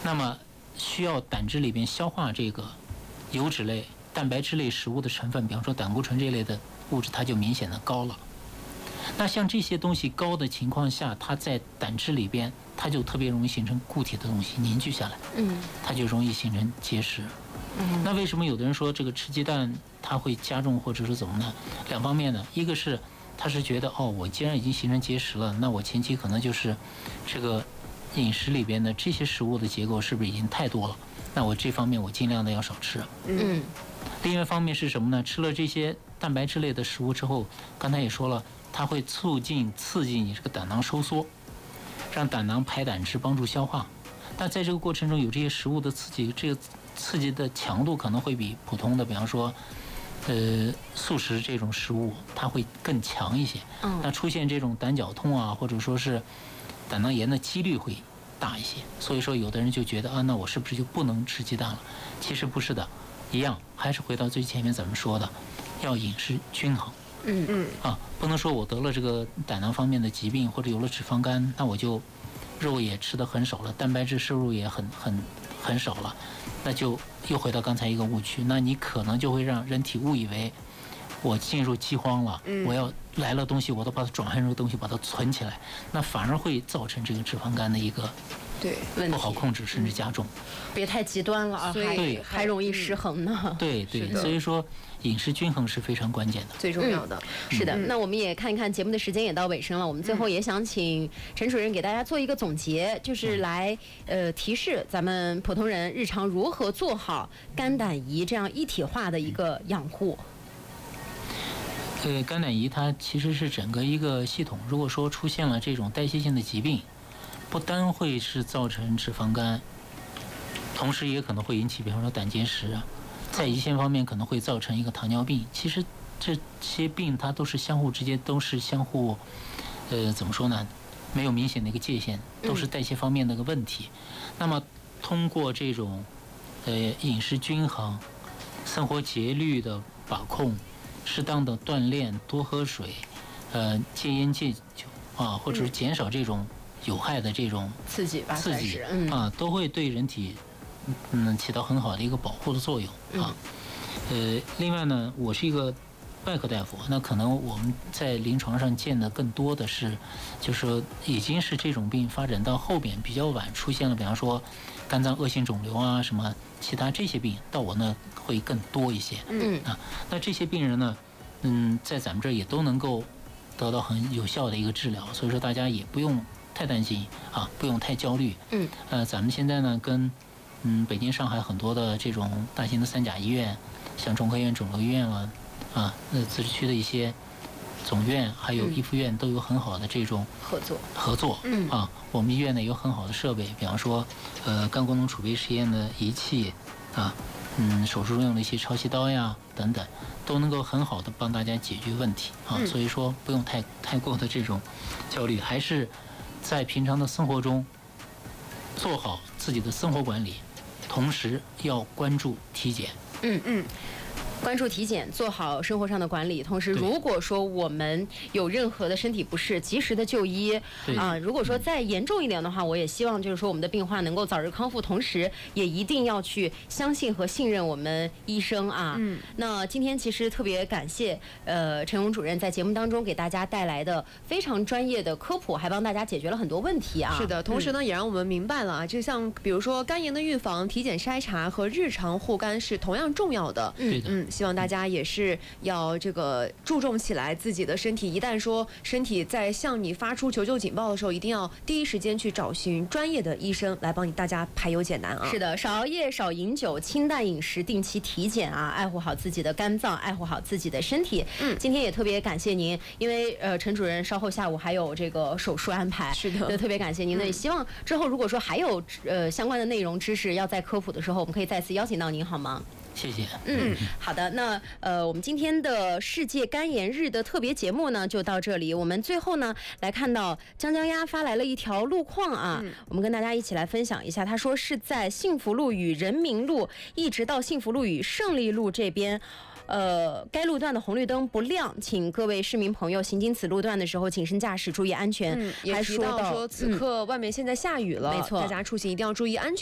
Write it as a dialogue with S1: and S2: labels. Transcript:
S1: 那么需要胆汁里边消化这个油脂类、蛋白质类食物的成分，比方说胆固醇这类的物质，它就明显的高了。那像这些东西高的情况下，它在胆汁里边，它就特别容易形成固体的东西凝聚下来，它就容易形成结石。那为什么有的人说这个吃鸡蛋它会加重或者是怎么呢？两方面呢，一个是他是觉得我既然已经形成结石了，那我前期可能就是这个饮食里边的这些食物的结构是不是已经太多了？那我这方面我尽量的要少吃。另外一方面是什么呢？吃了这些蛋白质类的食物之后，刚才也说了，它会刺激你这个胆囊收缩，让胆囊排胆汁，帮助消化。但在这个过程中有这些食物的刺激，这个刺激的强度可能会比普通的，比方说素食这种食物它会更强一些。那出现这种胆绞痛啊，或者说是胆囊炎的几率会大一些。所以说有的人就觉得那我是不是就不能吃鸡蛋了？其实不是的，一样还是回到最前面咱们说的，要饮食均衡。不能说我得了这个胆囊方面的疾病或者有了脂肪肝，那我就肉也吃得很少了，蛋白质摄入也很少了，那就又回到刚才一个误区，那你可能就会让人体误以为我进入饥荒了，我要来了东西我都把它转换成东西把它存起来，那反而会造成这个脂肪肝的一个不好控制甚至加重。
S2: 别太极端了还容易失衡呢。
S1: 对，所以说饮食均衡是非常关键的，
S3: 最重要的。
S2: 是的，那我们也看一看节目的时间也到尾声了，我们最后也想请陈主任给大家做一个总结，就是来提示咱们普通人日常如何做好肝胆胰这样一体化的一个养护。
S1: 肝胆胰它其实是整个一个系统，如果说出现了这种代谢性的疾病，不单会是造成脂肪肝，同时也可能会引起比方说胆结石，在胰腺方面可能会造成一个糖尿病。其实这些病它都是相互之间都是相互怎么说呢，没有明显的一个界限，都是代谢方面的一个问题。那么通过这种饮食均衡、生活节律的把控，适当的锻炼，多喝水，戒烟戒酒或者是减少这种有害的这种刺激都会对人体起到很好的一个保护的作用另外呢，我是一个外科大夫，那可能我们在临床上见的更多的是，就是说已经是这种病发展到后边比较晚出现了，比方说肝脏恶性肿瘤啊，什么其他这些病，到我呢会更多一些。那这些病人呢，在咱们这儿也都能够得到很有效的一个治疗，所以说大家也不用太担心不用太焦虑。咱们现在呢跟北京、上海很多的这种大型的3甲医院，像中科院肿瘤医院自治区的一些总院还有一附院都有很好的这种合作。我们医院呢有很好的设备，比方说肝功能储备实验的仪器手术中用的一些超细刀呀等等，都能够很好的帮大家解决问题所以说不用太过的这种焦虑，还是在平常的生活中做好自己的生活管理，同时要关注体检。
S2: 关注体检，做好生活上的管理，同时如果说我们有任何的身体不适，及时的就医如果说再严重一点的话，我也希望就是说我们的病患能够早日康复，同时也一定要去相信和信任我们医生那今天其实特别感谢陈勇主任在节目当中给大家带来的非常专业的科普，还帮大家解决了很多问题
S3: 是的，同时呢也让我们明白了就像比如说肝炎的预防、体检筛查和日常护肝是同样重要的。希望大家也是要这个注重起来自己的身体，一旦说身体在向你发出求救警报的时候，一定要第一时间去找寻专业的医生来帮大家排忧解难
S2: 是的，少熬夜，少饮酒，清淡饮食，定期体检爱护好自己的肝脏，爱护好自己的身体。今天也特别感谢您，因为陈主任稍后下午还有这个手术安排，
S3: 是的，
S2: 特别感谢您也希望之后如果说还有相关的内容知识要在科普的时候，我们可以再次邀请到您好吗？
S1: 谢谢。
S2: 好的，那我们今天的世界肝炎日的特别节目呢就到这里。我们最后呢来看到江江鸭发来了一条路况我们跟大家一起来分享一下。他说是在幸福路与人民路一直到幸福路与胜利路这边。该路段的红绿灯不亮，请各位市民朋友行经此路段的时候谨慎驾驶，注意安全。
S3: 也提到说此刻外面现在下雨了，
S2: 没错，
S3: 大家出行一定要注意安全。